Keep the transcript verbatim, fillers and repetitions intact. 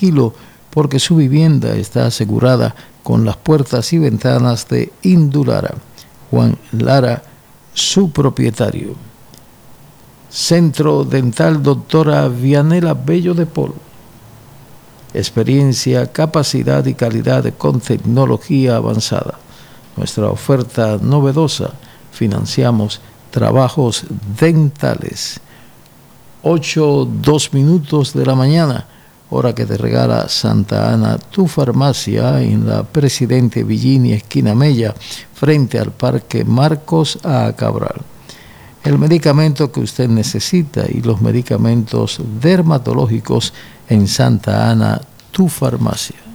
tranquilo porque su vivienda está asegurada con las puertas y ventanas de Indulara. Juan Lara, su propietario. Centro Dental Doctora Vianela Bello de Polo. Experiencia, capacidad y calidad con tecnología avanzada. Nuestra oferta novedosa, financiamos trabajos dentales. ocho, dos minutos de la mañana, hora que te regala Santa Ana, tu farmacia, en la Presidente Villini, esquina Mella, frente al Parque Marcos A. Cabral. El medicamento que usted necesita y los medicamentos dermatológicos en Santa Ana, tu farmacia.